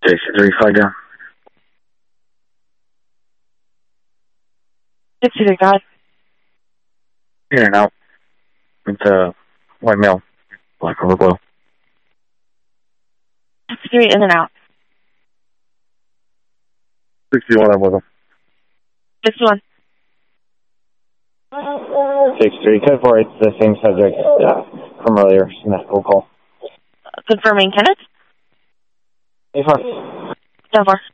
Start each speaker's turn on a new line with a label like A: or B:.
A: J3, flag down.
B: 63, go ahead.
A: In and out. It's white male, black overglow.
B: 63, in and out.
A: 61, I'm with him.
B: 61.
A: 63, code 4, it's the same subject from earlier, medical call.
B: Confirming Kenneth?
A: A4.
B: 10-4.